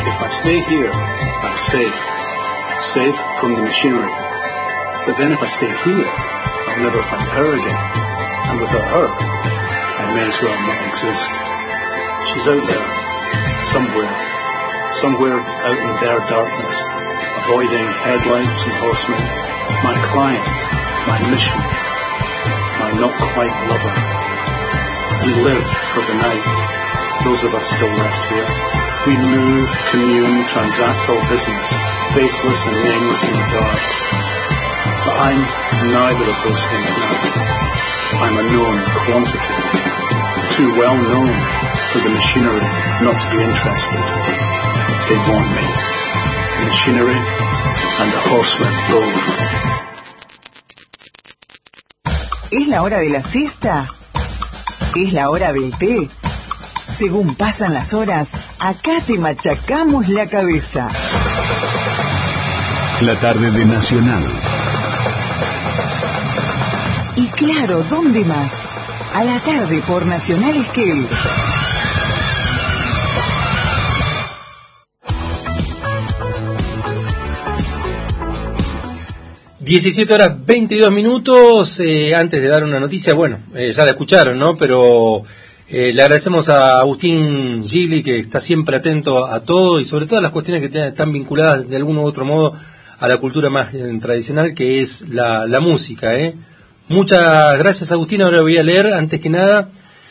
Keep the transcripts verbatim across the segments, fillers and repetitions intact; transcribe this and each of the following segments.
If I stay here, I'm safe. Safe from the machinery. But then if I stay here, I'll never find her again. And without her, I may as well not exist. She's out there, somewhere, somewhere out in their darkness, avoiding headlights and horsemen. My client, my mission, my not quite lover. We live for the night, those of us still left here. We move, commune, transact all business, faceless and nameless in the dark. But I'm neither of those things now. I'm a known quantity, too well known for the machinery not to be interested. They want me. The machinery and the horsemen both. ¿Es la hora de la siesta? ¿Es la hora del té? Según pasan las horas, acá te machacamos la cabeza. La tarde de Nacional. Y claro, ¿dónde más? A la tarde por Nacional Esquel. diecisiete horas veintidós minutos, eh, antes de dar una noticia, bueno, eh, ya la escucharon, ¿no? Pero eh, le agradecemos a Agustín Gigli, que está siempre atento a todo y sobre todo a las cuestiones que están vinculadas de algún u otro modo a la cultura más eh, tradicional, que es la, la música, ¿eh? Muchas gracias, Agustín. Ahora voy a leer, antes que nada,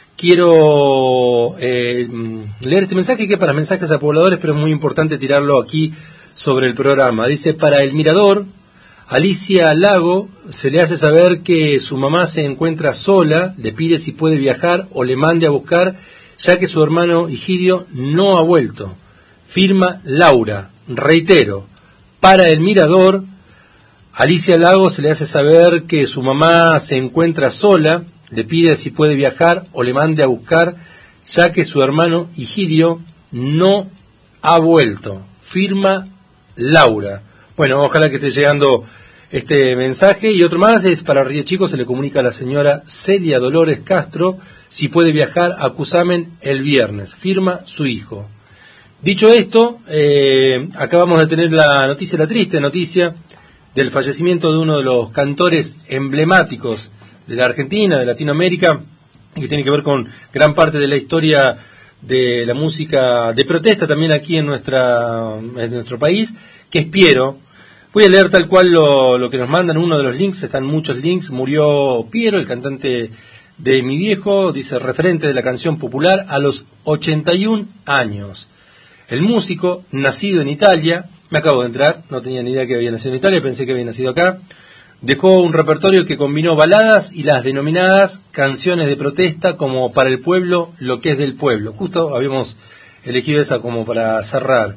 quiero eh, leer este mensaje, que para mensajes a pobladores, pero es muy importante tirarlo aquí sobre el programa. Dice: para El Mirador, Alicia Lago se le hace saber que su mamá se encuentra sola, le pide si puede viajar o le mande a buscar, ya que su hermano Higidio no ha vuelto. Firma Laura. Reitero, para El Mirador, Alicia Lago se le hace saber que su mamá se encuentra sola, le pide si puede viajar o le mande a buscar, ya que su hermano Higidio no ha vuelto. Firma Laura. Bueno, ojalá que esté llegando este mensaje. Y otro más es: para Río Chico se le comunica a la señora Celia Dolores Castro si puede viajar a Cusamen el viernes. Firma su hijo. Dicho esto, eh, acabamos de tener la noticia, la triste noticia, del fallecimiento de uno de los cantores emblemáticos de la Argentina, de Latinoamérica, y que tiene que ver con gran parte de la historia de la música de protesta también aquí en nuestra en nuestro país, que es Piero. Voy a leer tal cual lo, lo que nos mandan, uno de los links, están muchos links. Murió Piero, el cantante de Mi Viejo, dice, referente de la canción popular, a los ochenta y un años. El músico, nacido en Italia, me acabo de entrar, no tenía ni idea que había nacido en Italia, pensé que había nacido acá, dejó un repertorio que combinó baladas y las denominadas canciones de protesta, como Para el Pueblo, lo que es del pueblo. Justo habíamos elegido esa como para cerrar.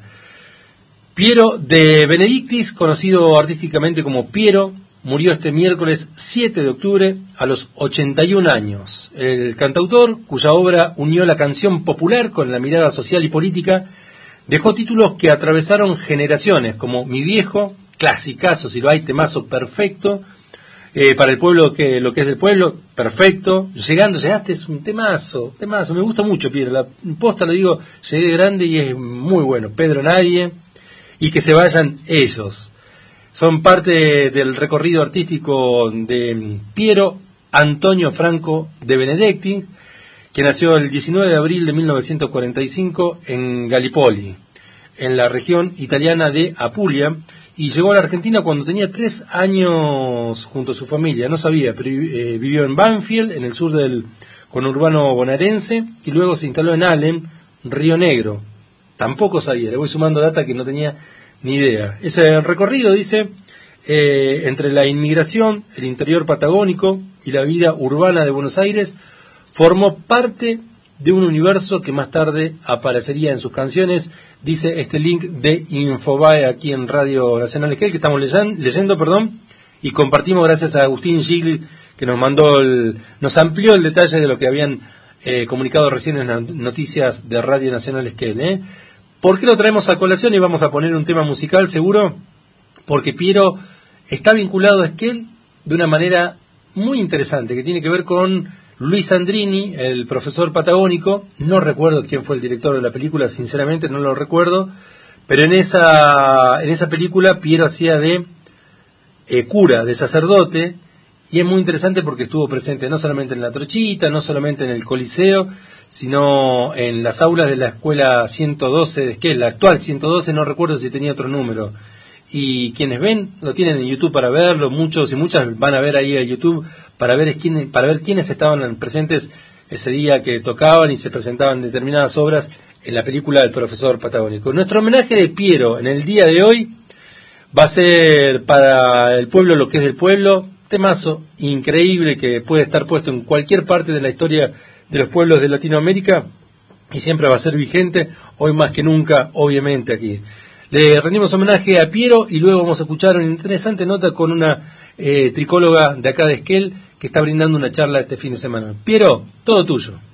Piero de Benedictis, conocido artísticamente como Piero, murió este miércoles siete de octubre a los ochenta y un años. El cantautor, cuya obra unió la canción popular con la mirada social y política, dejó títulos que atravesaron generaciones, como Mi Viejo, clasicazo, si lo hay, temazo perfecto, eh, Para el Pueblo, que lo que es del pueblo, perfecto, Llegando, llegaste, es un temazo, temazo, me gusta mucho Piero, la posta lo digo, llegué grande y es muy bueno. Pedro Nadie, y Que se vayan ellos. Son parte del recorrido artístico de Piero Antonio Franco de Benedetti, que nació el diecinueve de abril de mil novecientos cuarenta y cinco en Gallipoli, en la región italiana de Apulia, y llegó a la Argentina cuando tenía tres años junto a su familia. No sabía, pero eh, vivió en Banfield, en el sur del conurbano bonaerense, y luego se instaló en Alem, Río Negro. Tampoco sabía, le voy sumando data que no tenía ni idea. Ese recorrido, dice, eh, entre la inmigración, el interior patagónico y la vida urbana de Buenos Aires, formó parte de un universo que más tarde aparecería en sus canciones, dice este link de Infobae aquí en Radio Nacional Esquel, que estamos leyan, leyendo, perdón, y compartimos gracias a Agustín Gigli, que nos mandó el, nos amplió el detalle de lo que habían eh, comunicado recién en las noticias de Radio Nacional Esquel, ¿eh? ¿Por qué lo traemos a colación y vamos a poner un tema musical seguro? Porque Piero está vinculado a Esquel de una manera muy interesante, que tiene que ver con Luis Sandrini, el profesor patagónico. No recuerdo quién fue el director de la película, sinceramente no lo recuerdo, Pero en esa, en esa película Piero hacía de eh, cura, de sacerdote, y es muy interesante porque estuvo presente no solamente en la Trochita, no solamente en el Coliseo, sino en las aulas de la escuela ciento doce de Esquel, la actual ciento doce, no recuerdo si tenía otro número. Y quienes ven, lo tienen en YouTube para verlo, muchos y muchas van a ver ahí a YouTube para ver, quién, para ver quiénes estaban presentes ese día que tocaban y se presentaban determinadas obras en la película del Profesor Patagónico. Nuestro homenaje de Piero en el día de hoy va a ser para el pueblo lo que es del pueblo, temazo increíble que puede estar puesto en cualquier parte de la historia de los pueblos de Latinoamérica y siempre va a ser vigente, hoy más que nunca, obviamente aquí. Le rendimos homenaje a Piero y luego vamos a escuchar una interesante nota con una eh, tricóloga de acá de Esquel que está brindando una charla este fin de semana. Piero, todo tuyo.